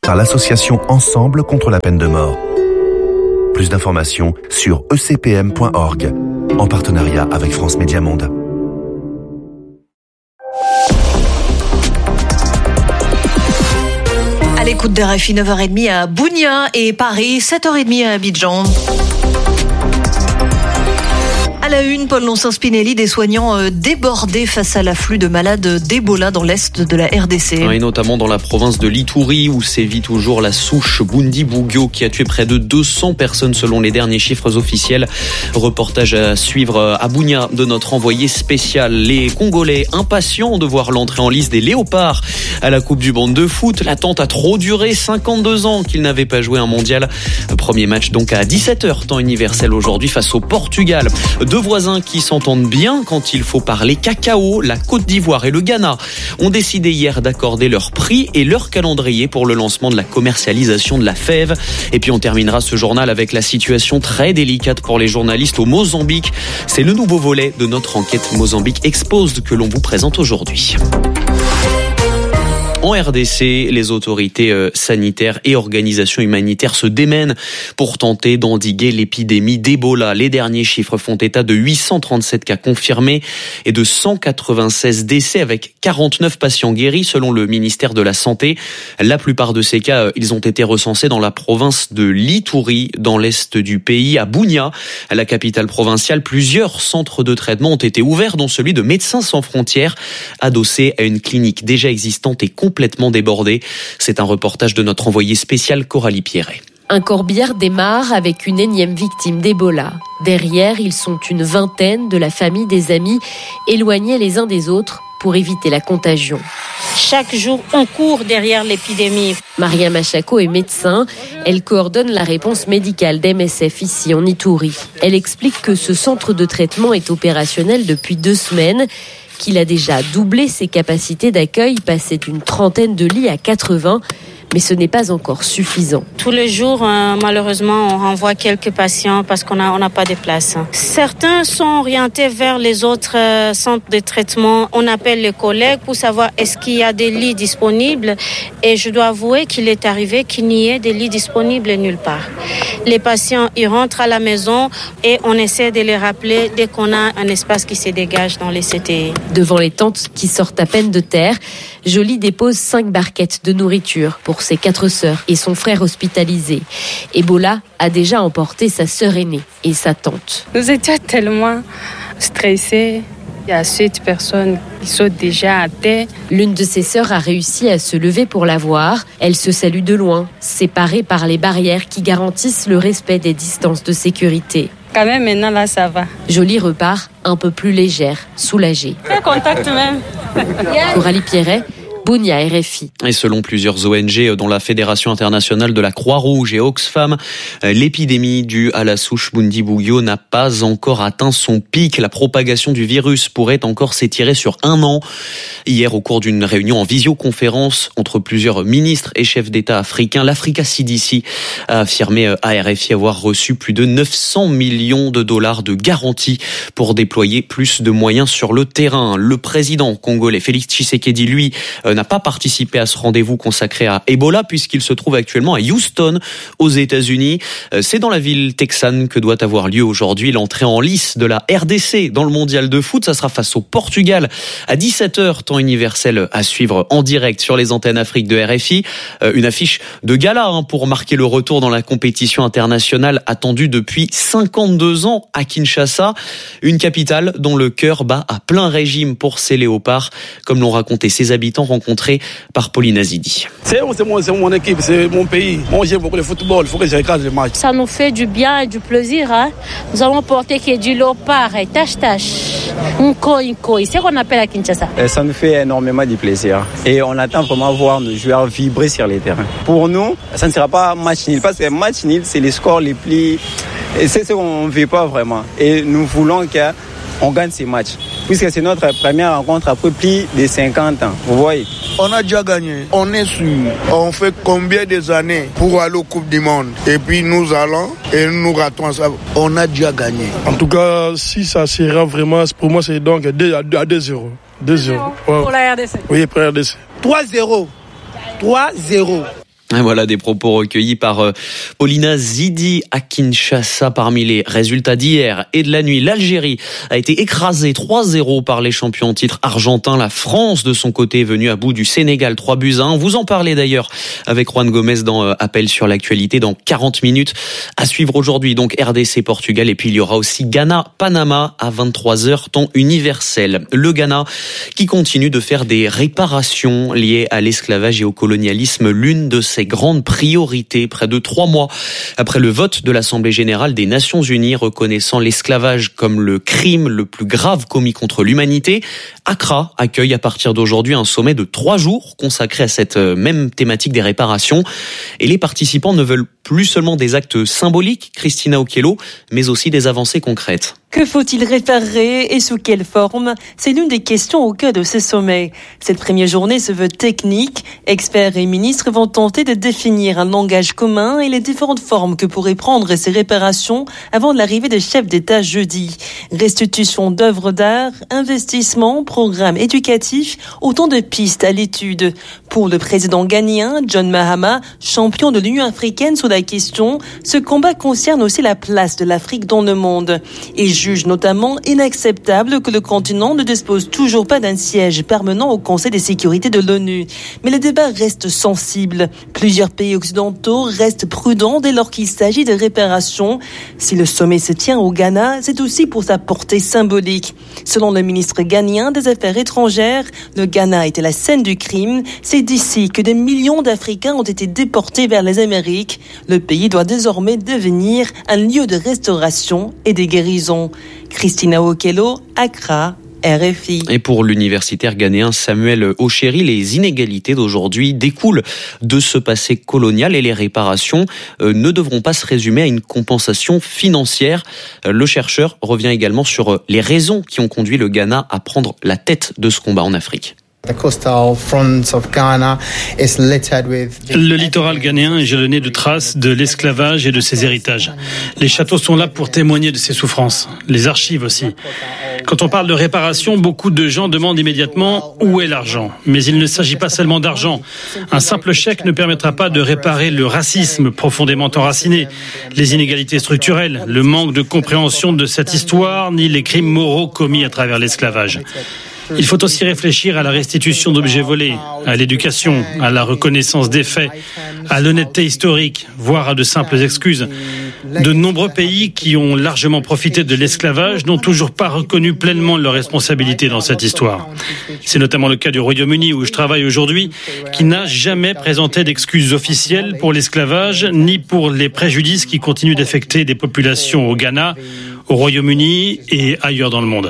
par l'association Ensemble contre la peine de mort. Plus d'informations sur ecpm.org, en partenariat avec France Média Monde. À l'écoute de RFI, 9h30 à Bounia et Paris, 7h30 à Abidjan. À la une, Paul Loncin-Spinelli, des soignants débordés face à l'afflux de malades d'Ebola dans l'est de la RDC. Et notamment dans la province de l'Ituri, où sévit toujours la souche Bundibugyo, qui a tué près de 200 personnes selon les derniers chiffres officiels. Reportage à suivre à Bounia de notre envoyé spécial. Les Congolais impatients de voir l'entrée en lice des Léopards à la Coupe du Monde de foot. L'attente a trop duré, 52 ans qu'ils n'avaient pas joué un mondial. Premier match donc à 17h, temps universel aujourd'hui face au Portugal. Deux voisins qui s'entendent bien quand il faut parler cacao. La Côte d'Ivoire et le Ghana ont décidé hier d'accorder leur prix et leur calendrier pour le lancement de la commercialisation de la fève. Et puis on terminera ce journal avec la situation très délicate pour les journalistes au Mozambique. C'est le nouveau volet de notre enquête Mozambique Exposed que l'on vous présente aujourd'hui. En RDC, les autorités sanitaires et organisations humanitaires se démènent pour tenter d'endiguer l'épidémie d'Ebola. Les derniers chiffres font état de 837 cas confirmés et de 196 décès avec 49 patients guéris selon le ministère de la Santé. La plupart de ces cas, ils ont été recensés dans la province de l'Ituri, dans l'est du pays, à Bounia, à la capitale provinciale. Plusieurs centres de traitement ont été ouverts, dont celui de Médecins sans frontières, adossé à une clinique déjà existante et complètement débordée. C'est un reportage de notre envoyé spécial Coralie Pierret. Un corbillard démarre avec une énième victime d'Ebola. Derrière, ils sont une vingtaine de la famille des amis, éloignés les uns des autres pour éviter la contagion. Chaque jour, on court derrière l'épidémie. Maria Machako est médecin. Elle coordonne la réponse médicale d'MSF ici en Ituri. Elle explique que ce centre de traitement est opérationnel depuis 2 semaines, qu'il a déjà doublé ses capacités d'accueil, passé d'une 30aine de lits à 80. Mais ce n'est pas encore suffisant. Tous les jours, malheureusement, on renvoie quelques patients parce qu'on n'a pas de place. Certains sont orientés vers les autres centres de traitement. On appelle les collègues pour savoir est-ce qu'il y a des lits disponibles. Et je dois avouer qu'il est arrivé qu'il n'y ait des lits disponibles nulle part. Les patients, ils rentrent à la maison et on essaie de les rappeler dès qu'on a un espace qui se dégage dans les CTI. Devant les tentes qui sortent à peine de terre, Jolie dépose 5 barquettes de nourriture pour ses 4 sœurs et son frère hospitalisé. Ebola a déjà emporté sa sœur aînée et sa tante. Nous étions tellement stressés. Il y a 7 personnes qui sont déjà à terre. L'une de ses sœurs a réussi à se lever pour la voir. Elle se salue de loin, séparée par les barrières qui garantissent le respect des distances de sécurité. Quand même, maintenant, là, ça va. Jolie repart un peu plus légère, soulagée. Quel contact même. Coralie Pierret, Bounia, RFI. Et selon plusieurs ONG, dont la Fédération internationale de la Croix-Rouge et Oxfam, l'épidémie due à la souche Bundibugyo n'a pas encore atteint son pic. La propagation du virus pourrait encore s'étirer sur 1 an. Hier, au cours d'une réunion en visioconférence entre plusieurs ministres et chefs d'État africains, l'Africa CDC a affirmé à RFI avoir reçu plus de 900 millions de dollars de garanties pour déployer plus de moyens sur le terrain. Le président congolais Félix Tshisekedi, lui, n'a pas participé à ce rendez-vous consacré à Ebola puisqu'il se trouve actuellement à Houston, aux États-Unis. C'est dans la ville texane que doit avoir lieu aujourd'hui l'entrée en lice de la RDC dans le mondial de foot. Ça sera face au Portugal à 17h, temps universel à suivre en direct sur les antennes Afrique de RFI. Une affiche de gala pour marquer le retour dans la compétition internationale attendue depuis 52 ans à Kinshasa. Une capitale dont le cœur bat à plein régime pour ses léopards, comme l'ont raconté ses habitants rencontrés par Pauline Azidi. C'est mon équipe, c'est mon pays. Moi, j'aime beaucoup le football, il faut que je regarde les matchs. Ça nous fait du bien et du plaisir. Nous avons porté que du léopard, tache-tache, c'est ce qu'on appelle à Kinshasa. Ça nous fait énormément de plaisir. Et on attend vraiment voir nos joueurs vibrer sur les terrains. Pour nous, ça ne sera pas match nul, parce que match nul, c'est les scores les plus... Et c'est ce qu'on ne veut pas vraiment. Et nous voulons qu'on gagne ces matchs. Puisque c'est notre première rencontre après plus de 50 ans. Vous voyez? On a déjà gagné. On est sûr. On fait combien des années pour aller aux Coupes du Monde? Et puis nous allons et nous ratons ça. On a déjà gagné. En tout cas, si ça sera vraiment, pour moi, c'est donc à 2-0. 2-0. Pour la RDC? Oui, pour la RDC. 3-0. 3-0. Et voilà des propos recueillis par Paulina Zidi à Kinshasa. Parmi les résultats d'hier et de la nuit, l'Algérie a été écrasée 3-0 par les champions en titre argentins. La France, de son côté, est venue à bout du Sénégal 3-1. Vous en parlez d'ailleurs avec Juan Gomez dans Appel sur l'actualité dans 40 minutes. À suivre aujourd'hui, donc RDC Portugal, et puis il y aura aussi Ghana-Panama à 23h, temps universel. Le Ghana qui continue de faire des réparations liées à l'esclavage et au colonialisme, l'une de ses grandes priorités, près de 3 mois après le vote de l'Assemblée générale des Nations Unies reconnaissant l'esclavage comme le crime le plus grave commis contre l'humanité. Accra accueille à partir d'aujourd'hui un sommet de 3 jours consacré à cette même thématique des réparations. Et les participants ne veulent plus seulement des actes symboliques, Christina Okello, mais aussi des avancées concrètes. Que faut-il réparer et sous quelle forme ? C'est l'une des questions au cœur de ce sommet. Cette première journée se veut technique. Experts et ministres vont tenter de définir un langage commun et les différentes formes que pourraient prendre ces réparations avant l'arrivée des chefs d'État jeudi. Restitution d'œuvres d'art, investissement, programme éducatif, autant de pistes à l'étude. Pour le président ghanéen, John Mahama, champion de l'Union africaine sur la question, ce combat concerne aussi la place de l'Afrique dans le monde. Et juge notamment inacceptable que le continent ne dispose toujours pas d'un siège permanent au Conseil de sécurité de l'ONU. Mais le débat reste sensible. Plusieurs pays occidentaux restent prudents dès lors qu'il s'agit de réparation. Si le sommet se tient au Ghana, c'est aussi pour sa portée symbolique. Selon le ministre ghanéen des Affaires étrangères, le Ghana était la scène du crime. C'est d'ici que des millions d'Africains ont été déportés vers les Amériques. Le pays doit désormais devenir un lieu de restauration et de guérison. Christina Okello, Accra, RFI. Et pour l'universitaire ghanéen Samuel Ochéri, les inégalités d'aujourd'hui découlent de ce passé colonial et les réparations ne devront pas se résumer à une compensation financière. Le chercheur revient également sur les raisons qui ont conduit le Ghana à prendre la tête de ce combat en Afrique. Le littoral ghanéen est jalonné de traces de l'esclavage et de ses héritages. Les châteaux sont là pour témoigner de ses souffrances. Les archives aussi. Quand on parle de réparation, beaucoup de gens demandent immédiatement où est l'argent. Mais il ne s'agit pas seulement d'argent. Un simple chèque ne permettra pas de réparer le racisme profondément enraciné, les inégalités structurelles, le manque de compréhension de cette histoire, ni les crimes moraux commis à travers l'esclavage. Il faut aussi réfléchir à la restitution d'objets volés, à l'éducation, à la reconnaissance des faits, à l'honnêteté historique, voire à de simples excuses. De nombreux pays qui ont largement profité de l'esclavage n'ont toujours pas reconnu pleinement leurs responsabilités dans cette histoire. C'est notamment le cas du Royaume-Uni où je travaille aujourd'hui, qui n'a jamais présenté d'excuses officielles pour l'esclavage ni pour les préjudices qui continuent d'affecter des populations au Ghana, au Royaume-Uni et ailleurs dans le monde.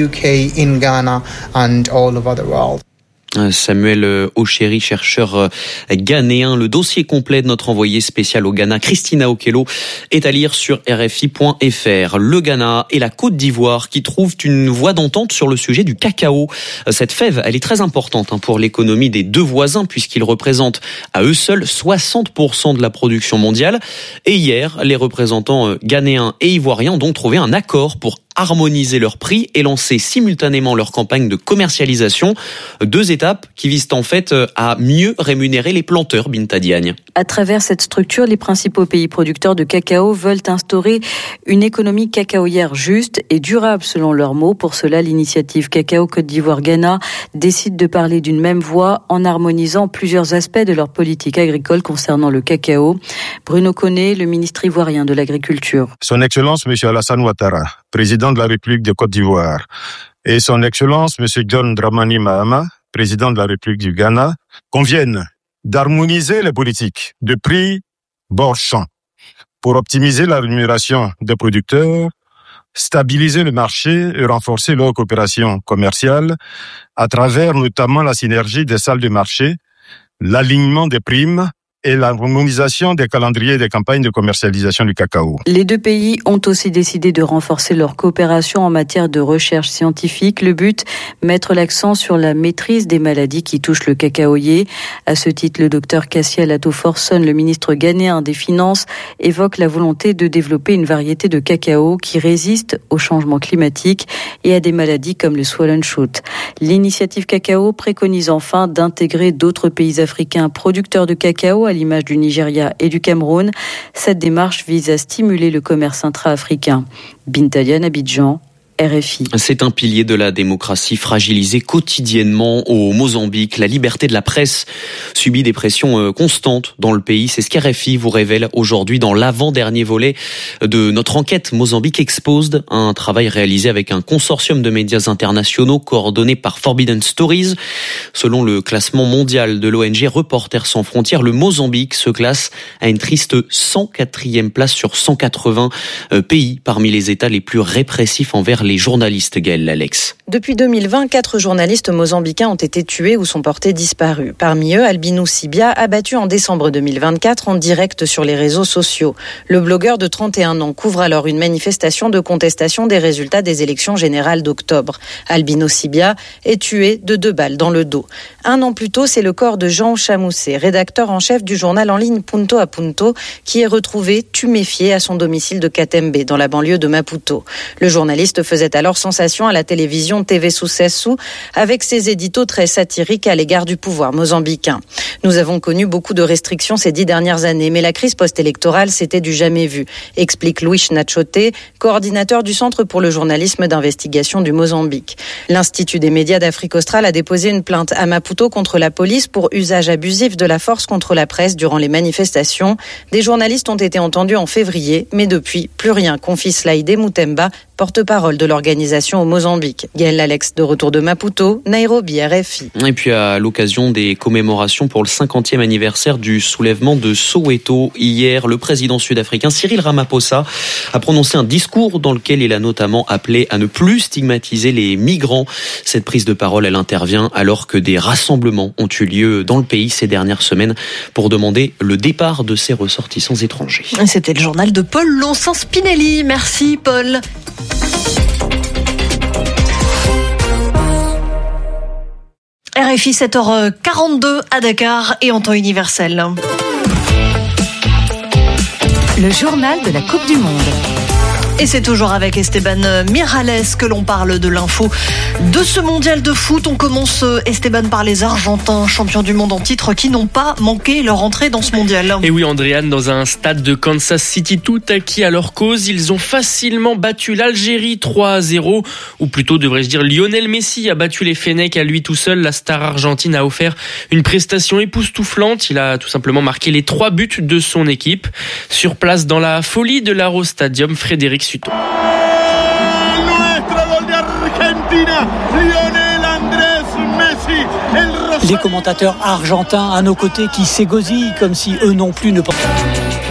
Samuel Ochéri, chercheur ghanéen. Le dossier complet de notre envoyé spécial au Ghana, Christina Okello, est à lire sur RFI.fr. Le Ghana et la Côte d'Ivoire qui trouvent une voie d'entente sur le sujet du cacao. Cette fève, elle est très importante pour l'économie des deux voisins puisqu'ils représentent à eux seuls 60% de la production mondiale. Et hier, les représentants ghanéens et ivoiriens ont donc trouvé un accord pour harmoniser leurs prix et lancer simultanément leur campagne de commercialisation. 2 étapes qui visent en fait à mieux rémunérer les planteurs, Binta Diagne. À travers cette structure, les principaux pays producteurs de cacao veulent instaurer une économie cacaoyère juste et durable selon leurs mots. Pour cela, l'initiative Cacao Côte d'Ivoire-Ghana décide de parler d'une même voix en harmonisant plusieurs aspects de leur politique agricole concernant le cacao. Bruno Koné, le ministre ivoirien de l'Agriculture. Son Excellence M. Alassane Ouattara, président de la République de Côte d'Ivoire, et son Excellence M. John Dramani Mahama, président de la République du Ghana, conviennent d'harmoniser les politiques de prix bord-champ pour optimiser la rémunération des producteurs, stabiliser le marché et renforcer leur coopération commerciale à travers notamment la synergie des salles de marché, l'alignement des primes et l'harmonisation des calendriers des campagnes de commercialisation du cacao. Les deux pays ont aussi décidé de renforcer leur coopération en matière de recherche scientifique. Le but, mettre l'accent sur la maîtrise des maladies qui touchent le cacaoyer. À ce titre, le docteur Kassia Lato-Forson, le ministre ghanéen des Finances, évoque la volonté de développer une variété de cacao qui résiste au changement climatique et à des maladies comme le swollen shoot. L'initiative cacao préconise enfin d'intégrer d'autres pays africains producteurs de cacao à à l'image du Nigeria et du Cameroun. Cette démarche vise à stimuler le commerce intra-africain. Binta Diagne, Abidjan, RFI. C'est un pilier de la démocratie fragilisé quotidiennement au Mozambique. La liberté de la presse subit des pressions constantes dans le pays. C'est ce qu'RFI vous révèle aujourd'hui dans l'avant-dernier volet de notre enquête Mozambique Exposed, un travail réalisé avec un consortium de médias internationaux coordonné par Forbidden Stories. Selon le classement mondial de l'ONG Reporters sans frontières, le Mozambique se classe à une triste 104e place sur 180 pays parmi les États les plus répressifs envers les journalistes. Gaël Alex. Depuis 2020, 4 journalistes mozambicains ont été tués ou sont portés disparus. Parmi eux, Albino Sibia, abattu en décembre 2024 en direct sur les réseaux sociaux. Le blogueur de 31 ans couvre alors une manifestation de contestation des résultats des élections générales d'octobre. Albino Sibia est tué de 2 balles dans le dos. Un an plus tôt, c'est le corps de Jean Chamoussé, rédacteur en chef du journal en ligne Punto a Punto, qui est retrouvé tuméfié à son domicile de Katembe, dans la banlieue de Maputo. Le journaliste faisait alors sensation à la télévision TV Successu avec ses éditos très satiriques à l'égard du pouvoir mozambicain. Nous avons connu beaucoup de restrictions ces 10 dernières années, mais la crise post-électorale, c'était du jamais vu, explique Luis Nachote, coordinateur du Centre pour le journalisme d'investigation du Mozambique. L'Institut des médias d'Afrique australe a déposé une plainte à Maputo contre la police pour usage abusif de la force contre la presse durant les manifestations. Des journalistes ont été entendus en février, mais depuis, plus rien, confie Slaïdé Moutemba, porte-parole de l'organisation au Mozambique. Gaël Alex, de retour de Maputo, Nairobi, RFI. Et puis à l'occasion des commémorations pour le 50e anniversaire du soulèvement de Soweto, hier, le président sud-africain Cyril Ramaphosa a prononcé un discours dans lequel il a notamment appelé à ne plus stigmatiser les migrants. Cette prise de parole, elle intervient alors que des rassemblements ont eu lieu dans le pays ces dernières semaines pour demander le départ de ces ressortissants étrangers. C'était le journal de Paul Lonsin-Spinelli. Merci Paul. RFI 7h42 à Dakar et en temps universel. Le journal de la Coupe du Monde. Et c'est toujours avec Esteban Miralles que l'on parle de l'info de ce mondial de foot. On commence, Esteban, par les Argentins, champions du monde en titre, qui n'ont pas manqué leur entrée dans ce mondial. Et oui, Andréane, dans un stade de Kansas City tout acquis à leur cause, ils ont facilement battu l'Algérie 3-0, ou plutôt devrais-je dire Lionel Messi a battu les Fennecs à lui tout seul. La star argentine a offert une prestation époustouflante. Il a tout simplement marqué les 3 buts de son équipe. Sur place, dans la folie de l'Aro Stadium, Frédéric Suto. Les commentateurs argentins à nos côtés qui s'égosillent comme si eux non plus ne pensaient.